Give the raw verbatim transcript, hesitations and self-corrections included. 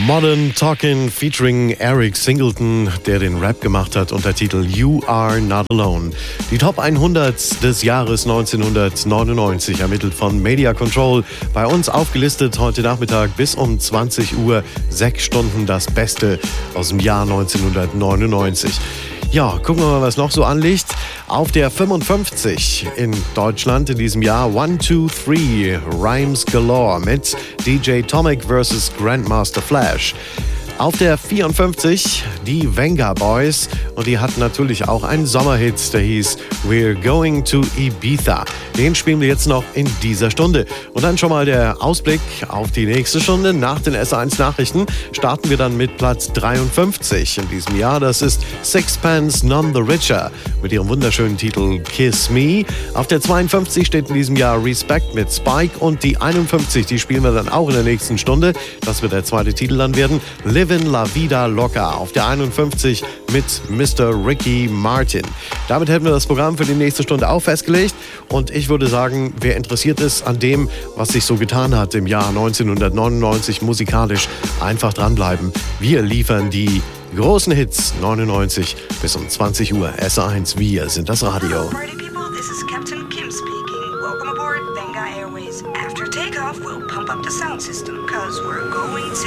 Modern Talkin' featuring Eric Singleton, der den Rap gemacht hat unter Titel You Are Not Alone. Die Top hundert des Jahres neunzehnhundertneunundneunzig, ermittelt von Media Control. Bei uns aufgelistet heute Nachmittag bis um zwanzig Uhr, sechs Stunden das Beste aus dem Jahr neunzehnhundertneunundneunzig. Ja, gucken wir mal, was noch so anliegt. Auf der fünfundfünfzig in Deutschland in diesem Jahr One, Two, Three, Rhymes Galore mit D J Tomic versus Grandmaster Flash. Auf der vierundfünfzig die Venga Boys und die hatten natürlich auch einen Sommerhit, der hieß We're Going to Ibiza. Den spielen wir jetzt noch in dieser Stunde. Und dann schon mal der Ausblick auf die nächste Stunde. Nach den S eins Nachrichten starten wir dann mit Platz dreiundfünfzig in diesem Jahr. Das ist Sixpence None the Richer mit ihrem wunderschönen Titel Kiss Me. Auf der zweiundfünfzig steht in diesem Jahr Respect mit Spike und die einundfünfzig, die spielen wir dann auch in der nächsten Stunde. Das wird der zweite Titel dann werden. Livin' La Vida Loca auf der einundfünfzig mit Mister Ricky Martin. Damit hätten wir das Programm für die nächste Stunde auch festgelegt und ich würde sagen, wer interessiert ist an dem, was sich so getan hat im Jahr neunzehnhundertneunundneunzig musikalisch, einfach dranbleiben. Wir liefern die großen Hits neunundneunzig bis um zwanzig Uhr. S eins, wir sind das Radio. Hello, party people. This is Captain Kim speaking. Welcome aboard Venga Airways. After takeoff, we'll pump up the sound system, cause we're going to